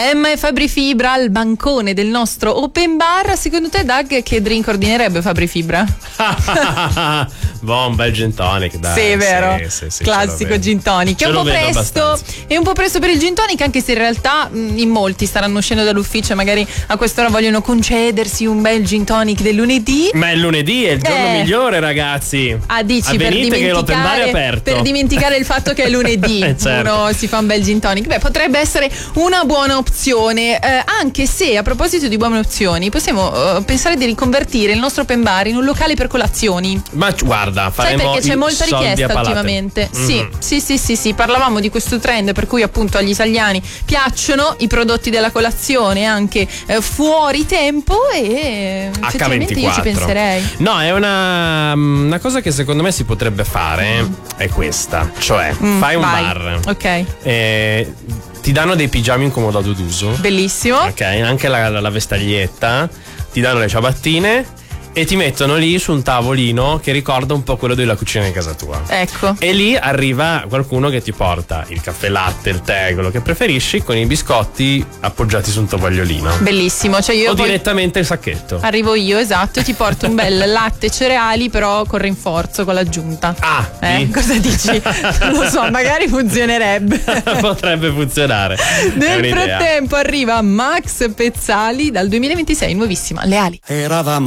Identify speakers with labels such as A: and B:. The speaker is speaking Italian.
A: Emma e Fabri Fibra al bancone del nostro open bar. Secondo te, Doug, che drink ordinerebbe Fabri Fibra?
B: Boh, un bel gin tonic, dai.
A: Sì, vero.
B: Sì,
A: classico gin tonic. È un po' presto per il gin tonic, anche se in realtà in molti staranno uscendo dall'ufficio e magari a quest'ora vogliono concedersi un bel gin tonic del lunedì.
B: Ma il lunedì è il giorno migliore, ragazzi.
A: Dici, per dimenticare il fatto che è lunedì.
B: Certo.
A: Uno si fa un bel gin tonic. Beh, potrebbe essere una buona opzione, anche se a proposito di buone opzioni possiamo pensare di riconvertire il nostro open bar in un locale per colazioni.
B: Ma guarda, faremo.
A: Sai, perché c'è molta richiesta ultimamente. Sì, parlavamo di questo trend per cui appunto agli italiani piacciono i prodotti della colazione anche fuori tempo, e effettivamente
B: H24.
A: Io ci penserei.
B: No, è una cosa che secondo me si potrebbe fare, è questa, cioè fai un bar,
A: ok,
B: ti danno dei pigiami in comodato d'uso,
A: bellissimo,
B: ok, anche la vestaglietta, ti danno le ciabattine e ti mettono lì su un tavolino che ricorda un po' quello della cucina di casa tua.
A: Ecco.
B: E lì arriva qualcuno che ti porta il caffè latte, il tè, quello che preferisci, con i biscotti appoggiati su un tovagliolino.
A: Bellissimo, cioè io
B: direttamente il sacchetto.
A: Arrivo io, esatto, e ti porto un bel latte e cereali, però con rinforzo, con l'aggiunta. Cosa dici? Non lo so, magari funzionerebbe.
B: Potrebbe funzionare.
A: Nel frattempo arriva Max Pezzali dal 2026, nuovissima, Le ali.
C: Eravamo